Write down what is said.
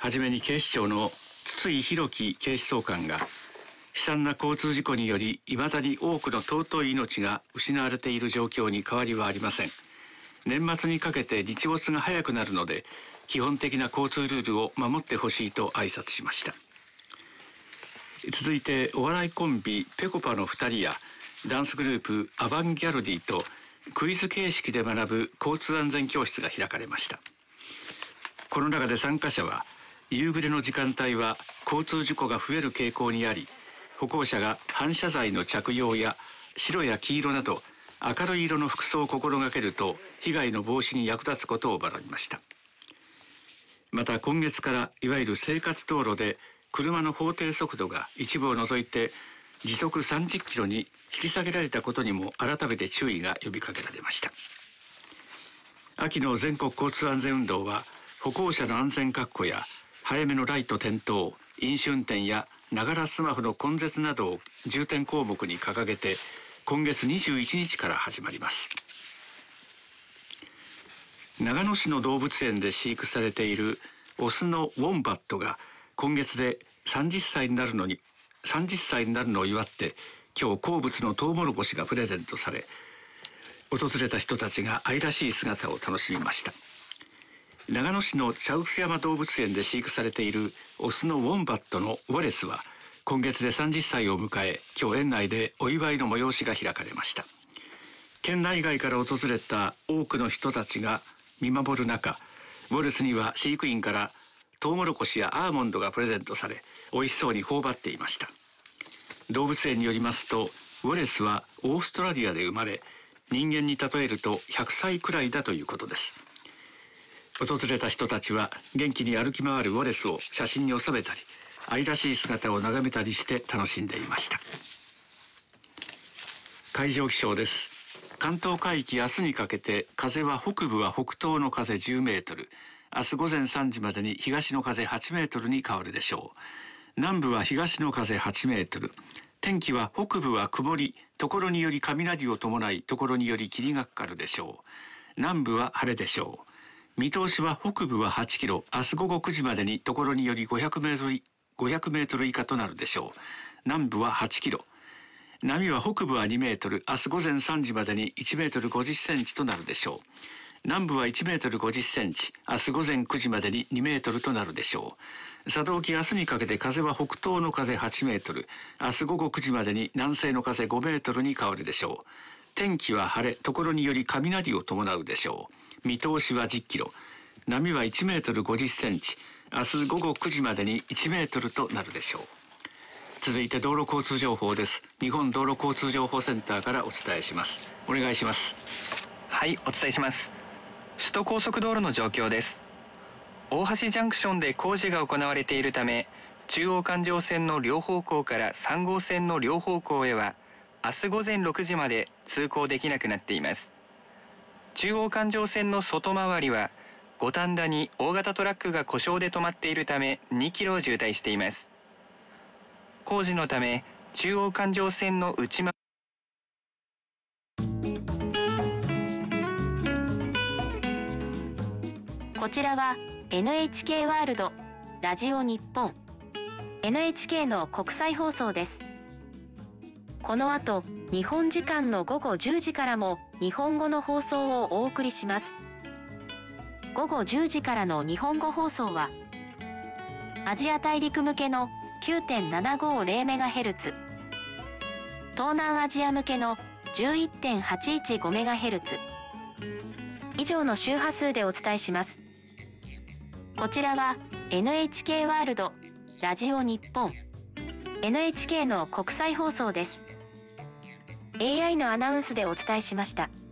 はじめに警視庁の筒井宏樹警視総監が、悲惨な交通事故により未だに多くの尊い命が失われている状況に変わりはありません。年末にかけて日没が早くなるので、基本的な交通ルールを守ってほしいと挨拶しました。続いて、お笑いコンビぺこぱの2人やダンスグループアバンギャルディとクイズ形式で学ぶ交通安全教室が開かれました。この中で参加者は、夕暮れの時間帯は交通事故が増える傾向にあり、歩行者が反射材の着用や白や黄色など明るい色の服装を心がけると被害の防止に役立つことを学びました。また今月からいわゆる生活道路で車の法定速度が一部を除いて時速30キロに引き下げられたことにも改めて注意が呼びかけられました。秋の全国交通安全運動は、歩行者の安全確保や早めのライト点灯、飲酒運転やながらスマホの根絶などを重点項目に掲げて、今月21日から始まります。長野市の動物園で飼育されているオスのウォンバットが今月で30歳になるのを祝って、今日好物のトウモロコシがプレゼントされ、訪れた人たちが愛らしい姿を楽しみました。長野市の茶臼山動物園で飼育されているオスのウォンバットのウォレスは今月で30歳を迎え、今日園内でお祝いの催しが開かれました。県内外から訪れた多くの人たちが見守る中、ウォレスには飼育員からトウモロコシやアーモンドがプレゼントされ、美味しそうに頬張っていました。動物園によりますと、ウォレスはオーストラリアで生まれ、人間に例えると100歳くらいだということです。訪れた人たちは元気に歩き回るウォレスを写真に収めたり、愛らしい姿を眺めたりして楽しんでいました。海上気象です。関東海域、明日にかけて風は北部は北東の風10メートル、明日午前3時までに東の風8メートルに変わるでしょう。南部は東の風8メートル。天気は北部は曇り、ところにより雷を伴い、ところにより霧がかかるでしょう。南部は晴れでしょう。見通しは北部は8キロ、明日午後9時までにところにより500メートル以下となるでしょう。南部は8キロ。波は北部は2メートル、明日午前3時までに1メートル50センチとなるでしょう。南部は1メートル50センチ、明日午前9時までに2メートルとなるでしょう。佐渡沖、明日にかけて風は北東の風8メートル、明日午後9時までに南西の風5メートルに変わるでしょう。天気は晴れ、ところにより雷を伴うでしょう。見通しは10キロ。波は1メートル50センチ、明日午後9時までに1メートルとなるでしょう。続いて道路交通情報です。日本道路交通情報センターからお伝えします。お願いします。 はい、お伝えします。首都高速道路の状況です。大橋ジャンクションで工事が行われているため、中央環状線の両方向から3号線の両方向へは明日午前6時まで通行できなくなっています。中央環状線の外回りは五反田に大型トラックが故障で止まっているため2キロ渋滞しています。工事のため中央環状線の内回りこちらは NHK ワールドラジオ日本 NHK の国際放送です。この後日本時間の午後10時からも日本語の放送をお送りします。午後10時からの日本語放送はアジア大陸向けの 9.750MHz、 東南アジア向けの 11.815MHz 以上の周波数でお伝えします。こちらは NHK ワールドラジオ日本 NHK の国際放送です。AI のアナウンスでお伝えしました。